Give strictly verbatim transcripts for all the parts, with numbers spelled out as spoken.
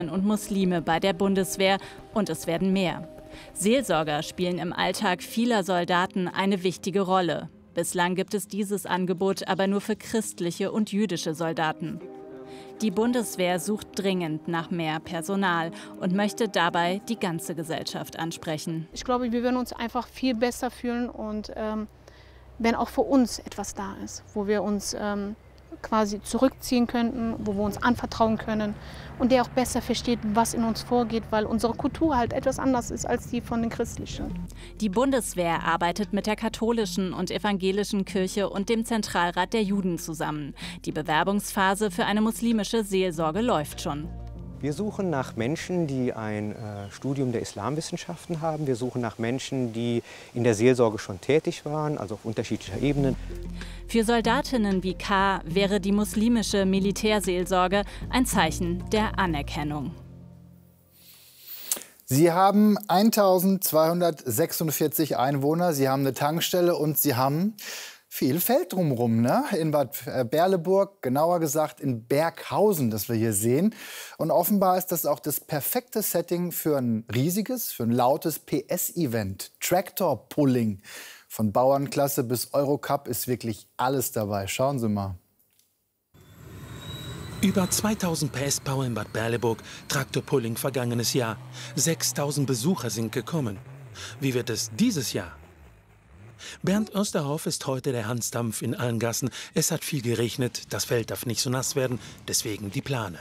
und Muslime bei der Bundeswehr und es werden mehr. Seelsorger spielen im Alltag vieler Soldaten eine wichtige Rolle. Bislang gibt es dieses Angebot aber nur für christliche und jüdische Soldaten. Die Bundeswehr sucht dringend nach mehr Personal und möchte dabei die ganze Gesellschaft ansprechen. Ich glaube, wir würden uns einfach viel besser fühlen und ähm, wenn auch für uns etwas da ist, wo wir uns ähm, quasi zurückziehen könnten, wo wir uns anvertrauen können und der auch besser versteht, was in uns vorgeht, weil unsere Kultur halt etwas anders ist als die von den christlichen. Die Bundeswehr arbeitet mit der katholischen und evangelischen Kirche und dem Zentralrat der Juden zusammen. Die Bewerbungsphase für eine muslimische Seelsorge läuft schon. Wir suchen nach Menschen, die ein äh, Studium der Islamwissenschaften haben. Wir suchen nach Menschen, die in der Seelsorge schon tätig waren, also auf unterschiedlicher Ebene. Für Soldatinnen wie K. wäre die muslimische Militärseelsorge ein Zeichen der Anerkennung. Sie haben eintausendzweihundertsechsundvierzig Einwohner, Sie haben eine Tankstelle und Sie haben viel Feld drumherum, ne? In Bad Berleburg, genauer gesagt in Berghausen, das wir hier sehen. Und offenbar ist das auch das perfekte Setting für ein riesiges, für ein lautes P S-Event. Tractor-Pulling. Von Bauernklasse bis Eurocup ist wirklich alles dabei. Schauen Sie mal. Über zweitausend P S-Power in Bad Berleburg, Traktorpulling vergangenes Jahr. sechstausend Besucher sind gekommen. Wie wird es dieses Jahr? Bernd Osterhoff ist heute der Hansdampf in allen Gassen. Es hat viel geregnet, das Feld darf nicht so nass werden, deswegen die Plane.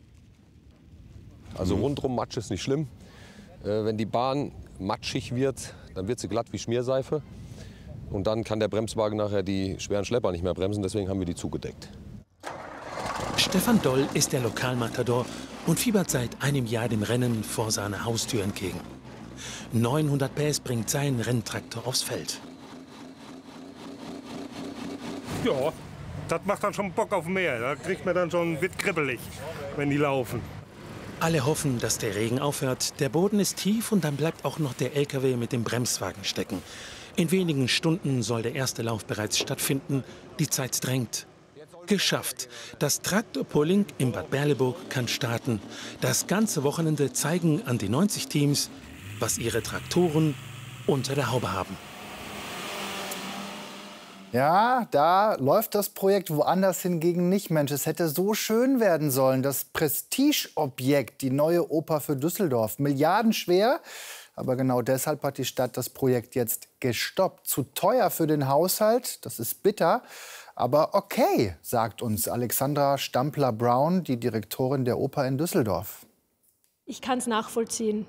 Also rundrum Matsch ist nicht schlimm. Äh, wenn die Bahn matschig wird, dann wird sie glatt wie Schmierseife. Und dann kann der Bremswagen nachher die schweren Schlepper nicht mehr bremsen, deswegen haben wir die zugedeckt. Stefan Doll ist der Lokalmatador und fiebert seit einem Jahr dem Rennen vor seiner Haustür entgegen. neunhundert P S bringt sein Renntraktor aufs Feld. Ja, das macht dann schon Bock auf mehr. Da kriegt man dann schon wird kribbelig, wenn die laufen. Alle hoffen, dass der Regen aufhört. Der Boden ist tief und dann bleibt auch noch der L K W mit dem Bremswagen stecken. In wenigen Stunden soll der erste Lauf bereits stattfinden. Die Zeit drängt. Geschafft. Das Traktorpulling in Bad Berleburg kann starten. Das ganze Wochenende zeigen an die neunzig Teams, was ihre Traktoren unter der Haube haben. Ja, da läuft das Projekt, woanders hingegen nicht. Mensch, es hätte so schön werden sollen. Das Prestigeobjekt, die neue Oper für Düsseldorf. Milliardenschwer, aber genau deshalb hat die Stadt das Projekt jetzt gestoppt. Zu teuer für den Haushalt, das ist bitter. Aber okay, sagt uns Alexandra Stampler-Brown, die Direktorin der Oper in Düsseldorf. Ich kann es nachvollziehen.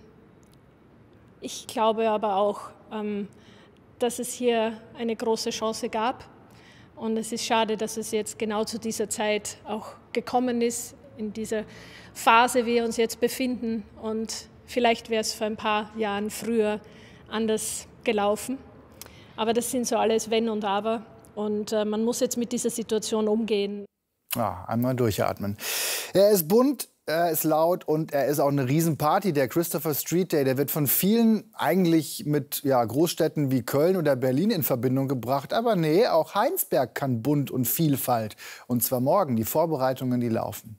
Ich glaube aber auch, ähm, dass es hier eine große Chance gab. Und es ist schade, dass es jetzt genau zu dieser Zeit auch gekommen ist, in dieser Phase, wie wir uns jetzt befinden. Und vielleicht wäre es vor ein paar Jahren früher anders gelaufen. Aber das sind so alles Wenn und Aber. Und äh, man muss jetzt mit dieser Situation umgehen. Ja, einmal durchatmen. Er ist bunt. Er ist laut und er ist auch eine Riesenparty. Der Christopher Street Day, der wird von vielen eigentlich mit ja, Großstädten wie Köln oder Berlin in Verbindung gebracht. Aber nee, auch Heinsberg kann Bunt und Vielfalt. Und zwar morgen. Die Vorbereitungen, die laufen.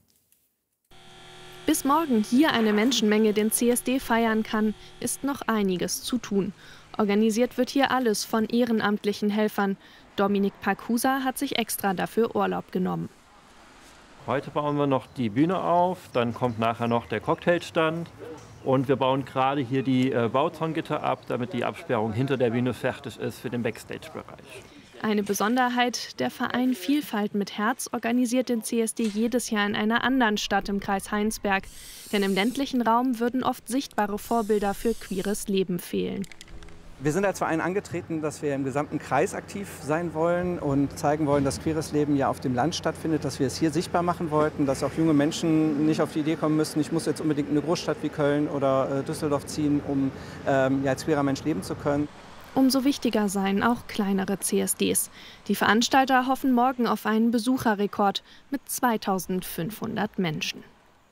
Bis morgen hier eine Menschenmenge den C S D feiern kann, ist noch einiges zu tun. Organisiert wird hier alles von ehrenamtlichen Helfern. Dominik Parcusa hat sich extra dafür Urlaub genommen. Heute bauen wir noch die Bühne auf, dann kommt nachher noch der Cocktailstand und wir bauen gerade hier die äh, Bauzongitter ab, damit die Absperrung hinter der Bühne fertig ist für den Backstage-Bereich. Eine Besonderheit, der Verein Vielfalt mit Herz organisiert den C S D jedes Jahr in einer anderen Stadt im Kreis Heinsberg. Denn im ländlichen Raum würden oft sichtbare Vorbilder für queeres Leben fehlen. Wir sind als Verein angetreten, dass wir im gesamten Kreis aktiv sein wollen und zeigen wollen, dass queeres Leben ja auf dem Land stattfindet, dass wir es hier sichtbar machen wollten, dass auch junge Menschen nicht auf die Idee kommen müssen, ich muss jetzt unbedingt in eine Großstadt wie Köln oder äh, Düsseldorf ziehen, um ähm, ja, als queerer Mensch leben zu können. Umso wichtiger seien auch kleinere C S Ds. Die Veranstalter hoffen morgen auf einen Besucherrekord mit zweitausendfünfhundert Menschen.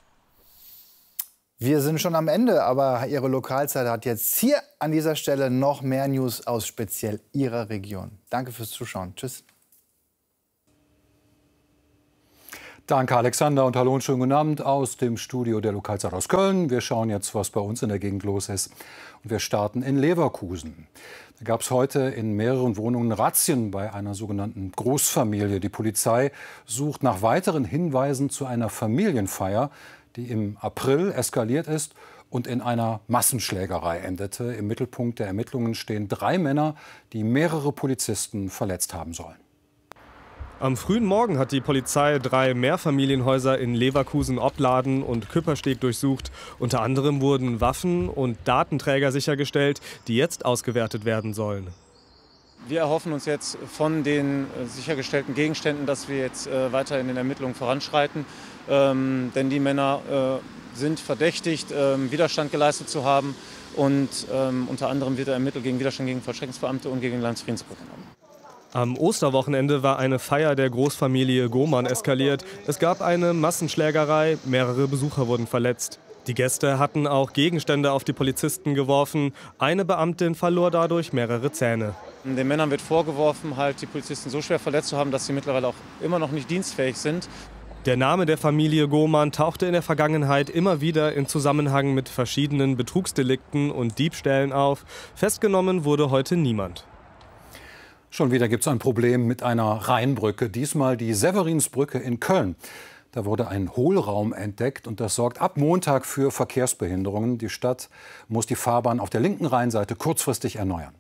Wir sind schon am Ende, aber Ihre Lokalzeit hat jetzt hier an dieser Stelle noch mehr News aus speziell Ihrer Region. Danke fürs Zuschauen. Tschüss. Danke, Alexander, und hallo und schönen guten Abend aus dem Studio der Lokalzeit aus Köln. Wir schauen jetzt, was bei uns in der Gegend los ist. Und wir starten in Leverkusen. Da gab es heute in mehreren Wohnungen Razzien bei einer sogenannten Großfamilie. Die Polizei sucht nach weiteren Hinweisen zu einer Familienfeier, die im April eskaliert ist und in einer Massenschlägerei endete. Im Mittelpunkt der Ermittlungen stehen drei Männer, die mehrere Polizisten verletzt haben sollen. Am frühen Morgen hat die Polizei drei Mehrfamilienhäuser in Leverkusen, Opladen und Küppersteg durchsucht. Unter anderem wurden Waffen und Datenträger sichergestellt, die jetzt ausgewertet werden sollen. Wir erhoffen uns jetzt von den sichergestellten Gegenständen, dass wir jetzt äh, weiter in den Ermittlungen voranschreiten. Ähm, denn die Männer äh, sind verdächtigt, äh, Widerstand geleistet zu haben. Und ähm, unter anderem wird ermittelt gegen Widerstand gegen Vollstreckungsbeamte und gegen Landesfriedensbruch. Am Osterwochenende war eine Feier der Großfamilie Gohmann eskaliert. Es gab eine Massenschlägerei, mehrere Besucher wurden verletzt. Die Gäste hatten auch Gegenstände auf die Polizisten geworfen. Eine Beamtin verlor dadurch mehrere Zähne. Den Männern wird vorgeworfen, halt die Polizisten so schwer verletzt zu haben, dass sie mittlerweile auch immer noch nicht dienstfähig sind. Der Name der Familie Gohmann tauchte in der Vergangenheit immer wieder in Zusammenhang mit verschiedenen Betrugsdelikten und Diebstählen auf. Festgenommen wurde heute niemand. Schon wieder gibt es ein Problem mit einer Rheinbrücke, diesmal die Severinsbrücke in Köln. Da wurde ein Hohlraum entdeckt und das sorgt ab Montag für Verkehrsbehinderungen. Die Stadt muss die Fahrbahn auf der linken Rheinseite kurzfristig erneuern.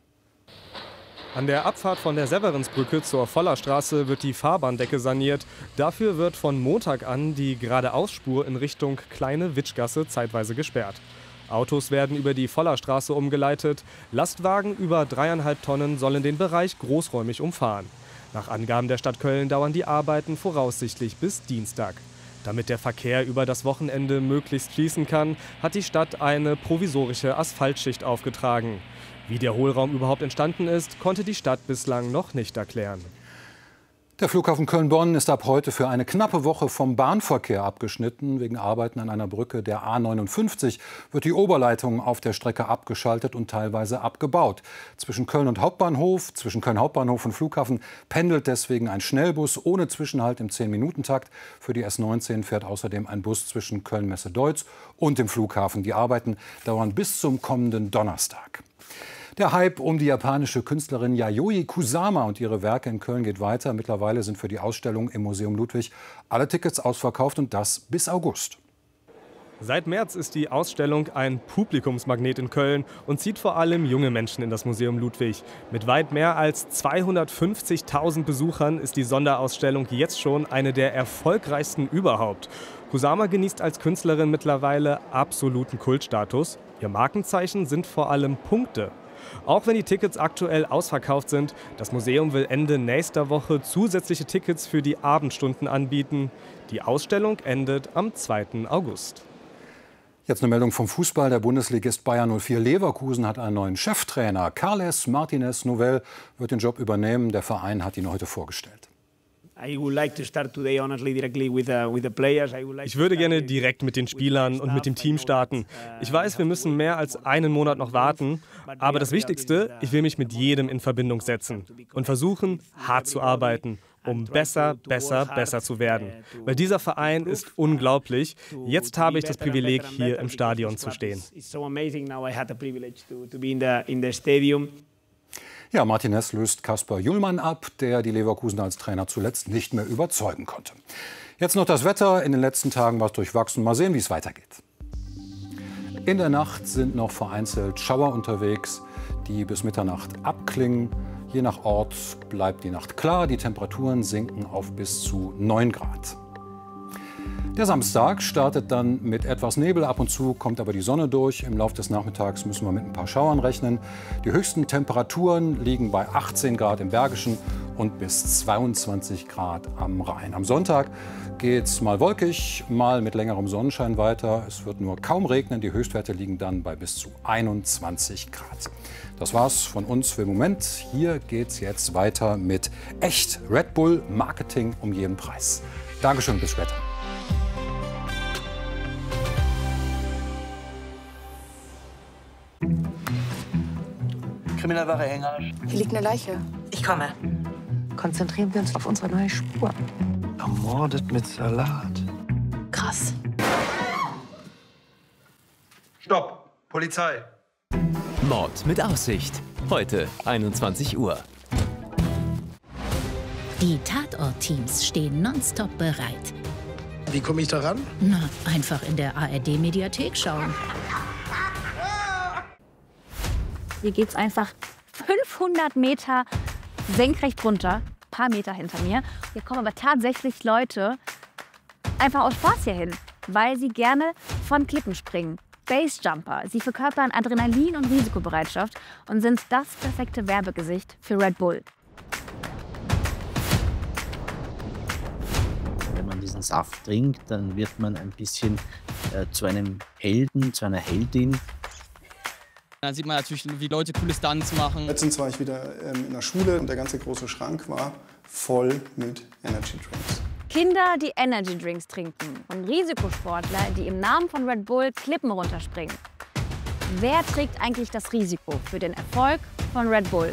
An der Abfahrt von der Severinsbrücke zur Vollerstraße wird die Fahrbahndecke saniert. Dafür wird von Montag an die Geradeausspur in Richtung Kleine Witschgasse zeitweise gesperrt. Autos werden über die Vollerstraße umgeleitet. Lastwagen über dreieinhalb Tonnen sollen den Bereich großräumig umfahren. Nach Angaben der Stadt Köln dauern die Arbeiten voraussichtlich bis Dienstag. Damit der Verkehr über das Wochenende möglichst fließen kann, hat die Stadt eine provisorische Asphaltschicht aufgetragen. Wie der Hohlraum überhaupt entstanden ist, konnte die Stadt bislang noch nicht erklären. Der Flughafen Köln-Bonn ist ab heute für eine knappe Woche vom Bahnverkehr abgeschnitten. Wegen Arbeiten an einer Brücke der A neunundfünfzig wird die Oberleitung auf der Strecke abgeschaltet und teilweise abgebaut. Zwischen Köln und Hauptbahnhof, zwischen Köln Hauptbahnhof und Flughafen pendelt deswegen ein Schnellbus ohne Zwischenhalt im zehn-Minuten-Takt. Für die S neunzehn fährt außerdem ein Bus zwischen Köln-Messe-Deutz und dem Flughafen. Die Arbeiten dauern bis zum kommenden Donnerstag. Der Hype um die japanische Künstlerin Yayoi Kusama und ihre Werke in Köln geht weiter. Mittlerweile sind für die Ausstellung im Museum Ludwig alle Tickets ausverkauft und das bis August. Seit März ist die Ausstellung ein Publikumsmagnet in Köln und zieht vor allem junge Menschen in das Museum Ludwig. Mit weit mehr als zweihundertfünfzigtausend Besuchern ist die Sonderausstellung jetzt schon eine der erfolgreichsten überhaupt. Kusama genießt als Künstlerin mittlerweile absoluten Kultstatus. Ihr Markenzeichen sind vor allem Punkte. Auch wenn die Tickets aktuell ausverkauft sind, das Museum will Ende nächster Woche zusätzliche Tickets für die Abendstunden anbieten. Die Ausstellung endet am zweiten August. Jetzt eine Meldung vom Fußball. Der Bundesligist Bayer null vier Leverkusen hat einen neuen Cheftrainer. Carles Martínez Novell wird den Job übernehmen. Der Verein hat ihn heute vorgestellt. Ich würde gerne direkt mit den Spielern und mit dem Team starten. Ich weiß, wir müssen mehr als einen Monat noch warten. Aber das Wichtigste, ich will mich mit jedem in Verbindung setzen und versuchen, hart zu arbeiten, um besser, besser, besser zu werden. Weil dieser Verein ist unglaublich. Jetzt habe ich das Privileg, hier im Stadion zu stehen. Ja, Martínez löst Kasper Hjulmand ab, der die Leverkusen als Trainer zuletzt nicht mehr überzeugen konnte. Jetzt noch das Wetter. In den letzten Tagen war es durchwachsen. Mal sehen, wie es weitergeht. In der Nacht sind noch vereinzelt Schauer unterwegs, die bis Mitternacht abklingen. Je nach Ort bleibt die Nacht klar. Die Temperaturen sinken auf bis zu neun Grad. Der Samstag startet dann mit etwas Nebel. Ab und zu kommt aber die Sonne durch. Im Laufe des Nachmittags müssen wir mit ein paar Schauern rechnen. Die höchsten Temperaturen liegen bei achtzehn Grad im Bergischen und bis zweiundzwanzig Grad am Rhein. Am Sonntag geht es mal wolkig, mal mit längerem Sonnenschein weiter. Es wird nur kaum regnen. Die Höchstwerte liegen dann bei bis zu einundzwanzig Grad. Das war's von uns für den Moment. Hier geht's jetzt weiter mit Echt Red Bull Marketing um jeden Preis. Dankeschön, bis später. Kriminalware Hengarsch. Hier liegt eine Leiche. Ich komme. Konzentrieren wir uns auf unsere neue Spur. Ermordet mit Salat. Krass. Stopp! Polizei! Mord mit Aussicht. Heute einundzwanzig Uhr. Die Tatort-Teams stehen nonstop bereit. Wie komme ich da ran? Na, einfach in der A R D-Mediathek schauen. Hier geht's einfach fünfhundert Meter senkrecht runter, ein paar Meter hinter mir. Hier kommen aber tatsächlich Leute einfach aus Spaß hierhin, weil sie gerne von Klippen springen. Basejumper. Sie verkörpern Adrenalin und Risikobereitschaft und sind das perfekte Werbegesicht für Red Bull. Wenn man diesen Saft trinkt, dann wird man ein bisschen äh, zu einem Helden, zu einer Heldin. Dann sieht man natürlich, wie Leute coole Stunts machen. Letztens war ich wieder ähm, in der Schule und der ganze große Schrank war voll mit Energy Drinks. Kinder, die Energy Drinks trinken und Risikosportler, die im Namen von Red Bull Klippen runterspringen. Wer trägt eigentlich das Risiko für den Erfolg von Red Bull?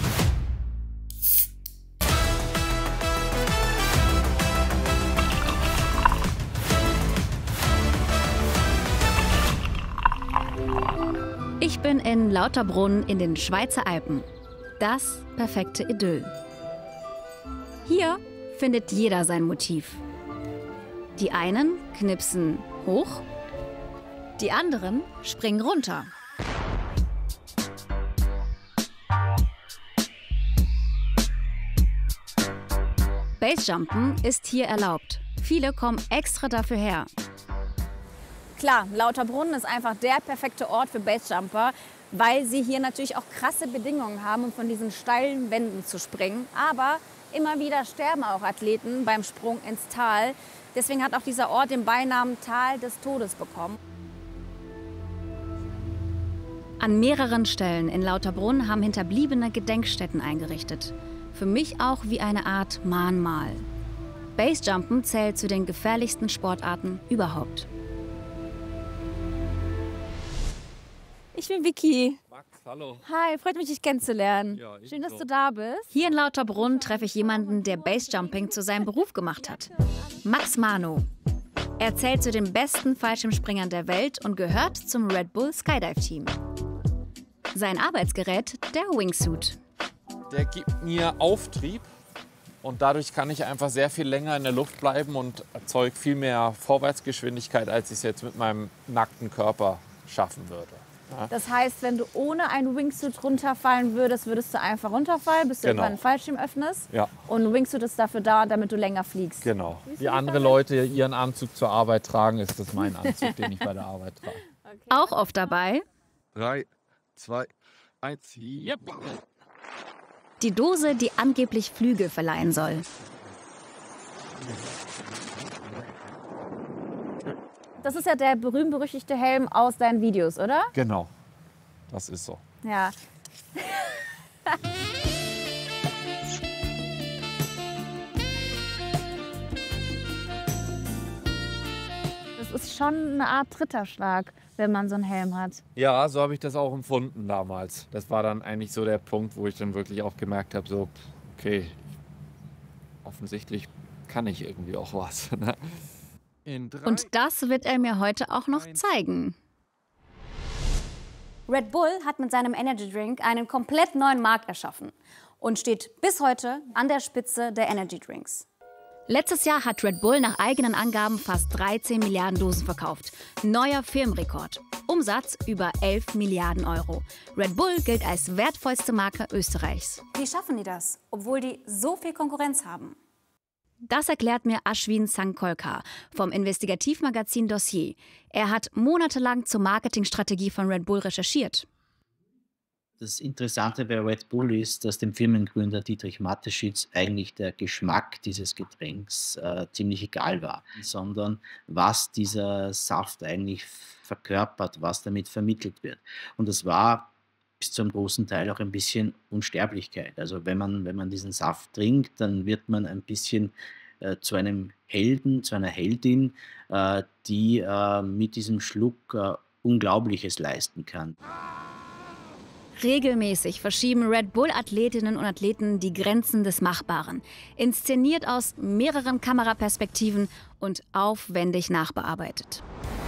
Ich bin in Lauterbrunn in den Schweizer Alpen. Das perfekte Idyll. Hier findet jeder sein Motiv. Die einen knipsen hoch, die anderen springen runter. Basejumpen ist hier erlaubt. Viele kommen extra dafür her. Klar, Lauterbrunn ist einfach der perfekte Ort für Basejumper, weil sie hier natürlich auch krasse Bedingungen haben, um von diesen steilen Wänden zu springen. Aber immer wieder sterben auch Athleten beim Sprung ins Tal. Deswegen hat auch dieser Ort den Beinamen Tal des Todes bekommen. An mehreren Stellen in Lauterbrunn haben Hinterbliebene Gedenkstätten eingerichtet. Für mich auch wie eine Art Mahnmal. Basejumpen zählt zu den gefährlichsten Sportarten überhaupt. Ich bin Vicky. Max, hallo. Hi, freut mich, dich kennenzulernen. Ja, schön, dass so. du da bist. Hier in Lauterbrunn treffe ich jemanden, der Basejumping zu seinem Beruf gemacht hat. Max Mano. Er zählt zu den besten Fallschirmspringern der Welt und gehört zum Red Bull Skydive Team. Sein Arbeitsgerät, der Wingsuit. Der gibt mir Auftrieb und dadurch kann ich einfach sehr viel länger in der Luft bleiben und erzeuge viel mehr Vorwärtsgeschwindigkeit, als ich es jetzt mit meinem nackten Körper schaffen würde. Ja. Das heißt, wenn du ohne einen Wingsuit runterfallen würdest, würdest du einfach runterfallen, bis du Genau. irgendwann einen Fallschirm öffnest. Ja. Und ein Wingsuit ist dafür da, damit du länger fliegst. Genau. Wie andere Leute ihren Anzug zur Arbeit tragen, ist das mein Anzug, den ich bei der Arbeit trage. Okay. Auch oft dabei. Drei, zwei, eins, yep. Die Dose, die angeblich Flügel verleihen soll. Das ist ja der berühmt-berüchtigte Helm aus deinen Videos, oder? Genau, das ist so. Ja. Das ist schon eine Art Ritterschlag, wenn man so einen Helm hat. Ja, so habe ich das auch empfunden damals. Das war dann eigentlich so der Punkt, wo ich dann wirklich auch gemerkt habe, so, okay, offensichtlich kann ich irgendwie auch was. Ne? Und das wird er mir heute auch noch zeigen. Red Bull hat mit seinem Energy Drink einen komplett neuen Markt erschaffen und steht bis heute an der Spitze der Energy Drinks. Letztes Jahr hat Red Bull nach eigenen Angaben fast dreizehn Milliarden Dosen verkauft. Neuer Firmenrekord. Umsatz über elf Milliarden Euro. Red Bull gilt als wertvollste Marke Österreichs. Wie schaffen die das, obwohl die so viel Konkurrenz haben? Das erklärt mir Ashwin Sankolkar vom Investigativmagazin Dossier. Er hat monatelang zur Marketingstrategie von Red Bull recherchiert. Das Interessante bei Red Bull ist, dass dem Firmengründer Dietrich Mateschitz eigentlich der Geschmack dieses Getränks äh, ziemlich egal war, sondern was dieser Saft eigentlich verkörpert, was damit vermittelt wird. Und das war bis zum großen Teil auch ein bisschen Unsterblichkeit. Also wenn man, wenn man diesen Saft trinkt, dann wird man ein bisschen äh, zu einem Helden, zu einer Heldin, äh, die äh, mit diesem Schluck äh, Unglaubliches leisten kann. Regelmäßig verschieben Red Bull-Athletinnen und Athleten die Grenzen des Machbaren. Inszeniert aus mehreren Kameraperspektiven und aufwendig nachbearbeitet.